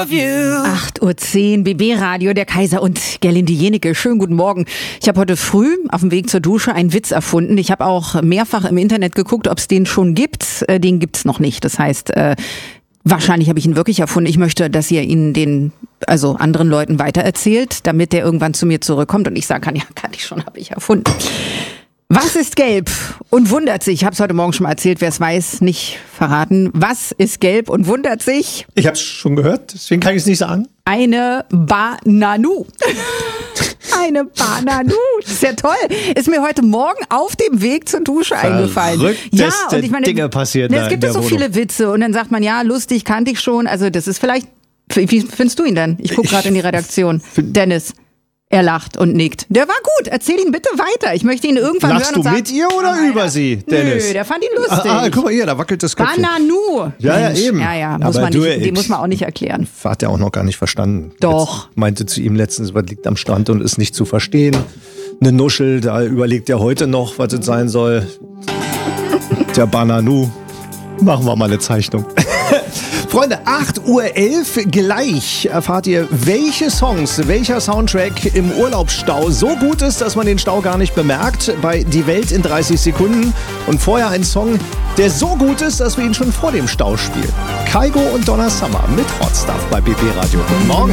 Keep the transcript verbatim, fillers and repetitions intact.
of you. acht Uhr zehn, B B-Radio, der Kaiser und Gerlinde Jenecke. Schönen guten Morgen. Ich habe heute früh auf dem Weg zur Dusche einen Witz erfunden. Ich habe auch mehrfach im Internet geguckt, ob es den schon gibt. Den gibt's noch nicht. Das heißt, äh, wahrscheinlich habe ich ihn wirklich erfunden. Ich möchte, dass ihr ihn den, also anderen Leuten weitererzählt, damit der irgendwann zu mir zurückkommt und ich sagen kann, ja, kann ich schon, habe ich erfunden. Was ist gelb und wundert sich? Ich habe es heute Morgen schon mal erzählt, wer es weiß, nicht verraten. Was ist gelb und wundert sich? Ich habe es schon gehört, deswegen kann ich es nicht sagen. Eine Bananu. Eine Bananu. Das ist ja toll. Ist mir heute Morgen auf dem Weg zur Dusche eingefallen. Ja, und ich meine, Dinge passieren ne, da es gibt in ja so der viele Witze und dann sagt man, ja, lustig, kannte ich schon. Also das ist vielleicht, wie findest du ihn denn? Ich gucke gerade in die Redaktion. Dennis. Er lacht und nickt. Der war gut. Erzähl ihn bitte weiter. Ich möchte ihn irgendwann Lachst hören und sagen. Lachst du mit ihr oder ah, über ja. sie, Dennis? Nö, der fand ihn lustig. Ah, ah guck mal hier, da wackelt das Köpfchen. Bananu. Ja, ja, Mensch. eben. Ja, ja, muss Aber man du, nicht, ey, den muss man auch nicht erklären. Hat er auch noch gar nicht verstanden. Doch. Jetzt meinte zu ihm letztens, was liegt am Strand und ist nicht zu verstehen. Eine Nuschel, da überlegt er heute noch, was es sein soll. Der Bananu. Machen wir mal eine Zeichnung. Freunde, acht Uhr elf gleich erfahrt ihr, welche Songs, welcher Soundtrack im Urlaubsstau so gut ist, dass man den Stau gar nicht bemerkt, bei Die Welt in dreißig Sekunden. Und vorher ein Song, der so gut ist, dass wir ihn schon vor dem Stau spielen. Kygo und Donna Summer mit Hot Stuff bei B B Radio. Guten Morgen.